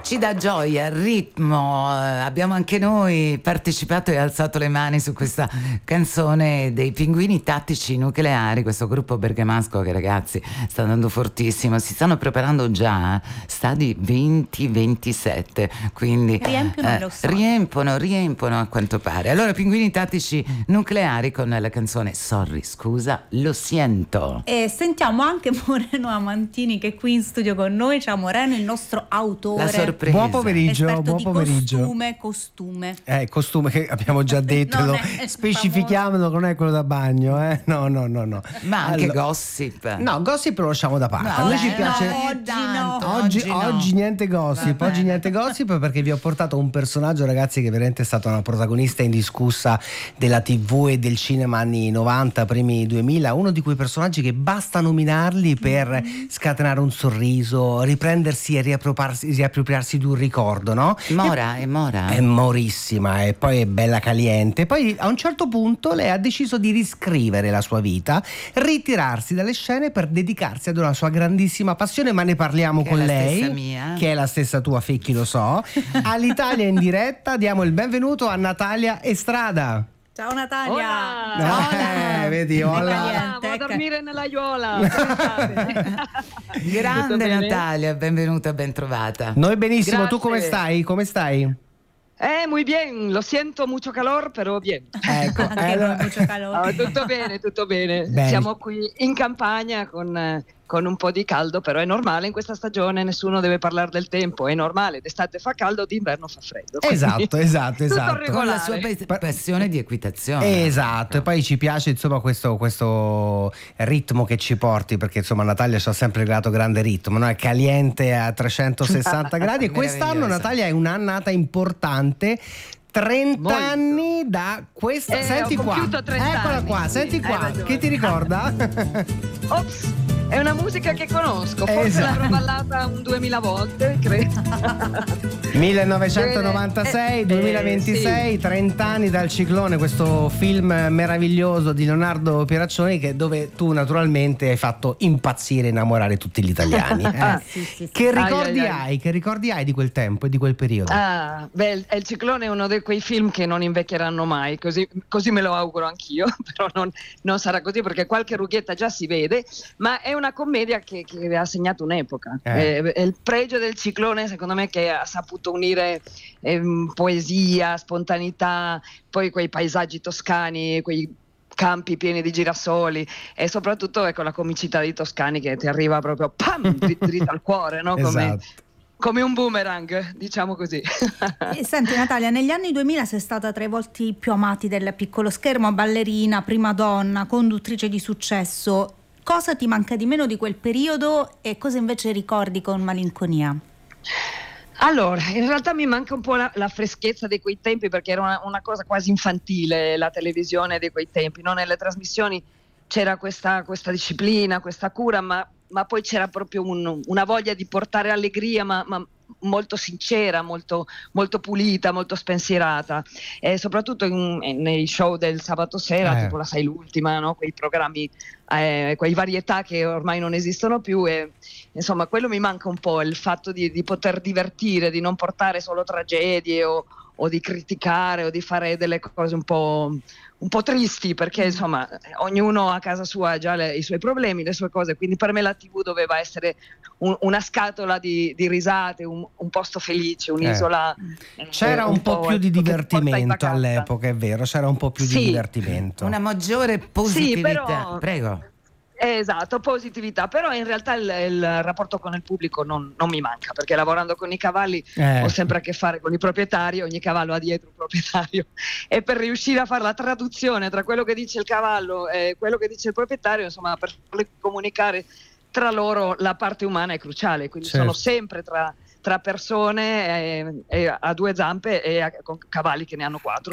ci dà gioia, il ritmo. Abbiamo anche noi partecipato e alzato le mani su questa canzone dei Pinguini Tattici Nucleari, questo gruppo bergamasco che, ragazzi, sta andando fortissimo, si stanno preparando già stadi 2027, quindi riempono a quanto pare. Allora, Pinguini Tattici Nucleari con la canzone Sorry, scusa, lo siento. E sentiamo anche Moreno Amantini, che è qui in studio con noi. Ciao Moreno, il nostro autore. La sorpresa. Buon pomeriggio, esperto buon pomeriggio. Costume. Costume che abbiamo già detto, specifichiamolo, non è quello da bagno, No. Ma anche gossip. No, gossip lo lasciamo da parte. A noi ci piace. Oggi niente gossip, oggi niente gossip, perché vi ho portato un personaggio, ragazzi, che veramente è stata una protagonista indiscussa della TV e del cinema anni 90, primi 2000, uno di quei personaggi che basta nominarli per scatenare un sorriso, riprendersi e riappropriarsi di un ricordo, no? Mora. È morissima e poi è bella caliente. Poi a un certo punto lei ha deciso di riscrivere la sua vita, ritirarsi dalle scene per dedicarsi ad una sua grandissima passione, ma ne parliamo che con è la lei, stessa mia. che è la stessa tua, Fecchi, lo so. All'Italia in diretta diamo il benvenuto a Natalia Estrada. Ciao Natalia. Hola. Vedi, hola. Vado a dormire nell'aiuola. Grande Natalia, benvenuta, ben trovata. Noi benissimo. Grazie. Tu come stai? Come stai? Muy bien, lo siento, mucho calor, però bien. Ecco, Anche noi mucho calore. Tutto bene. Bene. Siamo qui in campagna con un po' di caldo, però è normale in questa stagione, nessuno deve parlare del tempo, è normale, d'estate fa caldo, d'inverno fa freddo. Esatto. regolare. Con la sua passione di equitazione. Esatto, e poi ci piace insomma questo ritmo che ci porti, perché insomma Natalia ci ha sempre creato grande ritmo, no? È caliente a 360 gradi e quest'anno Natalia è un'annata importante. 30 anni da questa. Senti ho qua, compiuto 30 eccola anni, qua, sì, senti qua, ragione. che ti ricorda? Ops, è una musica che conosco, forse Esatto. l'avrò ballata un 2000 volte, credo. 1996, 2026, sì. 30 anni dal Ciclone, questo film meraviglioso di Leonardo Pieraccioni, dove tu naturalmente hai fatto impazzire e innamorare tutti gli italiani. Sì. Che ricordi Ai. hai? Che ricordi hai di quel tempo e di quel periodo? Il Ciclone è uno di quei film che non invecchieranno mai, così me lo auguro anch'io, però non sarà così perché qualche rughetta già si vede, ma è una commedia che ha segnato un'epoca. È il pregio del Ciclone, secondo me, che ha saputo unire poesia, spontaneità, poi quei paesaggi toscani, quei campi pieni di girasoli e soprattutto la comicità dei toscani che ti arriva proprio dritto al cuore, no? Esatto. Come un boomerang, diciamo così. Senti Natalia, negli anni 2000 sei stata tra i volti più amati del piccolo schermo, ballerina, prima donna, conduttrice di successo. Cosa ti manca di meno di quel periodo e cosa invece ricordi con malinconia? Allora, in realtà mi manca un po' la freschezza di quei tempi, perché era una cosa quasi infantile la televisione di quei tempi, no? Nelle trasmissioni c'era questa disciplina, questa cura, ma poi c'era proprio una voglia di portare allegria, ma molto sincera, molto, molto pulita, molto spensierata, e soprattutto nei show del sabato sera, tipo La Sai l'Ultima, no? Quei programmi, quei varietà che ormai non esistono più, e insomma quello mi manca un po', il fatto di poter divertire, di non portare solo tragedie o di criticare o di fare delle cose un po' tristi, perché insomma ognuno a casa sua ha già i suoi problemi, le sue cose, quindi per me la TV doveva essere una scatola di risate, un posto felice, un'isola. C'era un po' più di divertimento all'epoca, è vero, c'era un po' più di divertimento. Una maggiore positività. Sì, però, prego. Esatto, positività, però in realtà il rapporto con il pubblico non mi manca, perché lavorando con i cavalli ho sempre a che fare con i proprietari, ogni cavallo ha dietro un proprietario, e per riuscire a fare la traduzione tra quello che dice il cavallo e quello che dice il proprietario, insomma, per farle comunicare tra loro, la parte umana è cruciale, quindi sono sempre tra persone a due zampe e con cavalli che ne hanno quattro.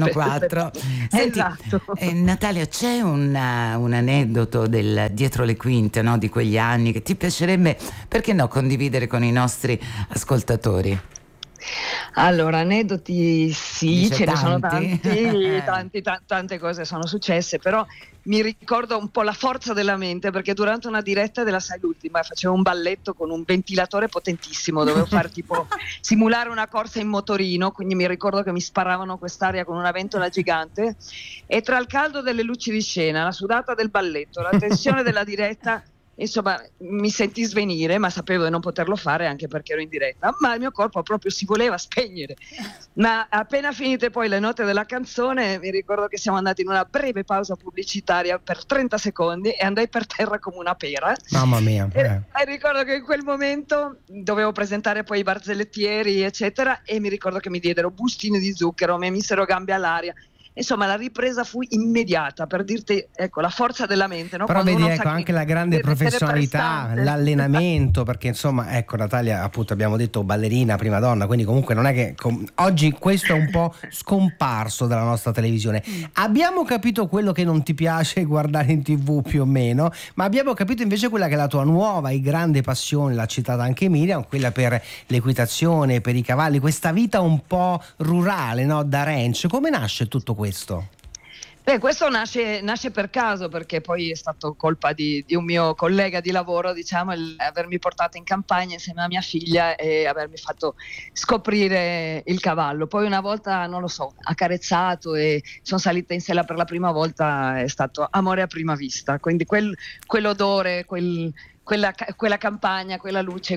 Senti, Esatto. Natalia, c'è un aneddoto del dietro le quinte, no, di quegli anni che ti piacerebbe, perché no, condividere con i nostri ascoltatori? Allora, aneddoti sì, Dice ce ne sono tanti. tante cose sono successe, però mi ricordo un po' la forza della mente, perché durante una diretta della Sai l'Ultima facevo un balletto con un ventilatore potentissimo, dovevo fare tipo simulare una corsa in motorino, quindi mi ricordo che mi sparavano quest'aria con una ventola gigante, e tra il caldo delle luci di scena, la sudata del balletto, la tensione della diretta, insomma, mi sentii svenire, ma sapevo di non poterlo fare anche perché ero in diretta, ma il mio corpo proprio si voleva spegnere. Ma appena finite poi le note della canzone, mi ricordo che siamo andati in una breve pausa pubblicitaria per 30 secondi e andai per terra come una pera. Mamma mia. E ricordo che in quel momento dovevo presentare poi i barzellettieri, eccetera, e mi ricordo che mi diedero bustine di zucchero, mi misero gambe all'aria. Insomma, la ripresa fu immediata, per dirti, ecco, la forza della mente, no? Però Quando vedi, ecco, anche la grande professionalità, l'allenamento, perché insomma, ecco, Natalia, appunto, abbiamo detto ballerina, prima donna, quindi comunque non è che oggi questo è un po' scomparso dalla nostra televisione. Abbiamo capito quello che non ti piace guardare in TV più o meno, ma abbiamo capito invece quella che è la tua nuova e grande passione, l'ha citata anche Miriam, quella per l'equitazione, per i cavalli, questa vita un po' rurale, no? Da ranch. Come nasce tutto questo? Questo nasce per caso, perché poi è stato colpa di un mio collega di lavoro, diciamo, avermi portato in campagna insieme a mia figlia e avermi fatto scoprire il cavallo. Poi una volta, non lo so, accarezzato e sono salita in sella per la prima volta, è stato amore a prima vista, quindi quell'odore, quella campagna, quella luce,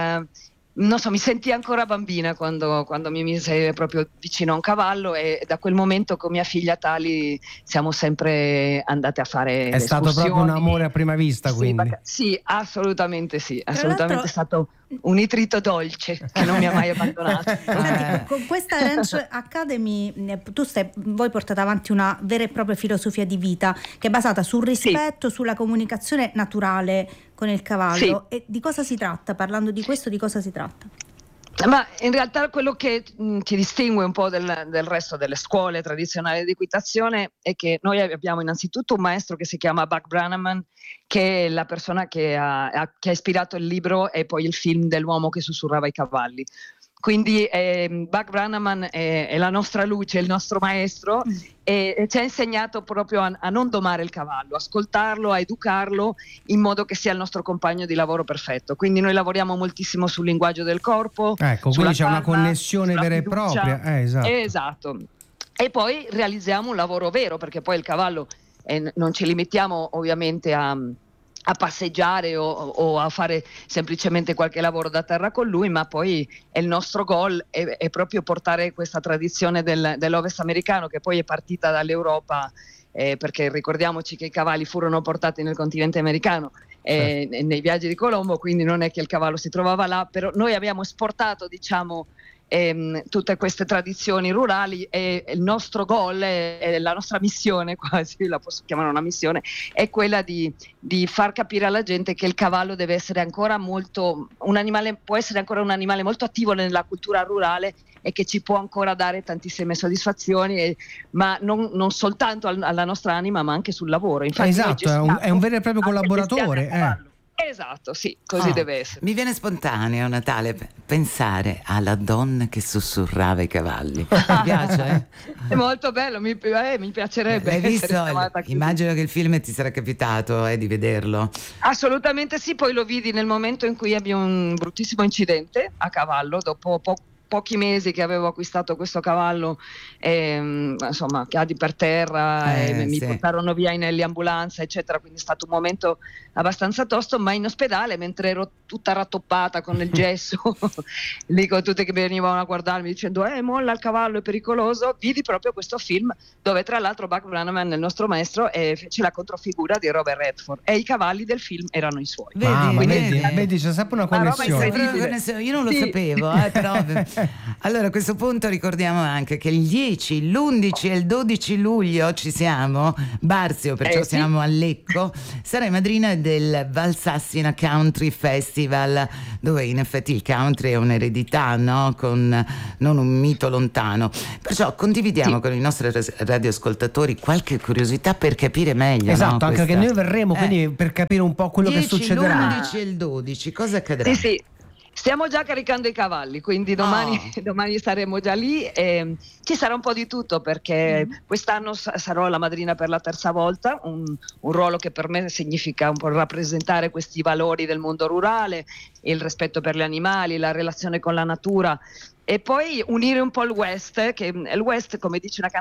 non so, mi sentii ancora bambina quando mi mise proprio vicino a un cavallo, e da quel momento con mia figlia Tali siamo sempre andate a fare È stato proprio un amore a prima vista, quindi? Sì, assolutamente sì, assolutamente è stato un nitrito dolce che non mi ha mai abbandonato. Senti, con questa Ranch Academy voi portate avanti una vera e propria filosofia di vita che è basata sul rispetto, sulla comunicazione naturale con il cavallo. E di cosa si tratta? Parlando di questo, di cosa si tratta? Ma in realtà quello che ci distingue un po' del resto delle scuole tradizionali di equitazione è che noi abbiamo innanzitutto un maestro che si chiama Buck Brannaman, che è la persona che ha ispirato il libro e poi il film dell'uomo che sussurrava i cavalli. Quindi Buck Brannaman è la nostra luce, il nostro maestro, e ci ha insegnato proprio a non domare il cavallo, ascoltarlo, a educarlo in modo che sia il nostro compagno di lavoro perfetto. Quindi noi lavoriamo moltissimo sul linguaggio del corpo. Ecco, quindi c'è una connessione vera e propria. Esatto. E poi realizziamo un lavoro vero, perché poi il cavallo non ci limitiamo ovviamente a passeggiare o a fare semplicemente qualche lavoro da terra con lui, ma poi il nostro goal è proprio portare questa tradizione dell'Ovest americano, che poi è partita dall'Europa, perché ricordiamoci che i cavalli furono portati nel continente americano nei viaggi di Colombo, quindi non è che il cavallo si trovava là, però noi abbiamo esportato, diciamo, tutte queste tradizioni rurali, e il nostro goal è la nostra missione, quasi la posso chiamare una missione, è quella di far capire alla gente che il cavallo deve essere ancora può essere ancora un animale molto attivo nella cultura rurale e che ci può ancora dare tantissime soddisfazioni, ma non soltanto alla nostra anima, ma anche sul lavoro. Infatti, esatto, è un vero e proprio collaboratore. Esatto, sì, così deve essere. Mi viene spontaneo, Natale, pensare alla donna che sussurrava i cavalli. Mi piace? È molto bello, mi piacerebbe. L'hai visto? Immagino che il film ti sarà capitato di vederlo. Assolutamente sì, poi lo vidi nel momento in cui ebbi un bruttissimo incidente a cavallo, dopo pochi mesi che avevo acquistato questo cavallo, insomma, cadi per terra, mi portarono via in ambulanza, eccetera, quindi è stato un momento abbastanza tosto, ma in ospedale, mentre ero tutta rattoppata con il gesso lì con tutti che venivano a guardarmi dicendo molla il cavallo, è pericoloso, vidi proprio questo film dove tra l'altro Buck Brannaman, il nostro maestro, fece la controfigura di Robert Redford e i cavalli del film erano i suoi. Vedi, c'è sempre una connessione. Io non lo sapevo, però allora a questo punto ricordiamo anche che il 10, l'11 e il 12 luglio ci siamo, Barzio, perciò siamo a Lecco, sarai madrina del Valsassina Country Festival, dove in effetti il country è un'eredità, no? Con non un mito lontano, perciò condividiamo con i nostri radioascoltatori qualche curiosità per capire meglio. Esatto, no? Anche che noi verremo quindi per capire un po' quello 10, che succederà. L'11 e il 12, cosa accadrà? Sì. Stiamo già caricando i cavalli, quindi domani saremo già lì e ci sarà un po' di tutto, perché quest'anno sarò la madrina per la terza volta, un ruolo che per me significa un po' rappresentare questi valori del mondo rurale, il rispetto per gli animali, la relazione con la natura. E poi unire un po' il West, che il West, come dice una